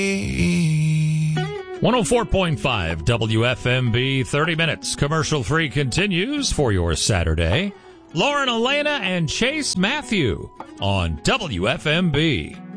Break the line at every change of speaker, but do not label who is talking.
104.5 WFMB, 30 minutes. Commercial free continues for your Saturday. Lauren Elena and Chase Matthew on WFMB.